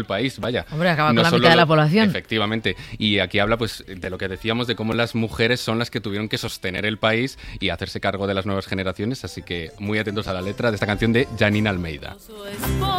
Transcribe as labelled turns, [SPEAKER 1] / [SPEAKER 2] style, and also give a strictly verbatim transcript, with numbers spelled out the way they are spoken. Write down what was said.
[SPEAKER 1] el país, vaya.
[SPEAKER 2] Hombre, acaba
[SPEAKER 1] no
[SPEAKER 2] con la
[SPEAKER 1] solo
[SPEAKER 2] mitad de la
[SPEAKER 1] lo-
[SPEAKER 2] población.
[SPEAKER 1] Efectivamente. Y aquí habla pues de lo que decíamos, de cómo las mujeres son las que tuvieron que sostener el país y hacerse cargo de las nuevas generaciones, así que muy atentos a la letra de esta canción de Janine Almeida.